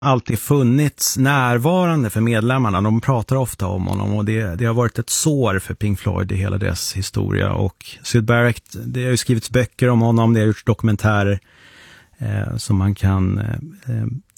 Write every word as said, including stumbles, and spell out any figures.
alltid funnits närvarande för medlemmarna. De pratar ofta om honom och det, det har varit ett sår för Pink Floyd i hela deras historia. Och Syd Barrett, det har ju skrivits böcker om honom, det har gjorts dokumentärer eh, som man kan eh,